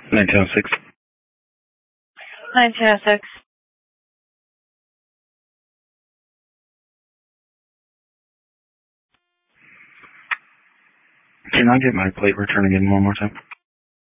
1906. 1906. Can I get my plate return again one more time?